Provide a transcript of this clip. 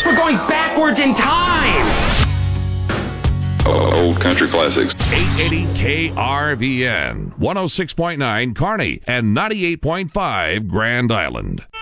We're going backwards in time! Old country classics. 880 KRVN, 106.9 Kearney, and 98.5 Grand Island.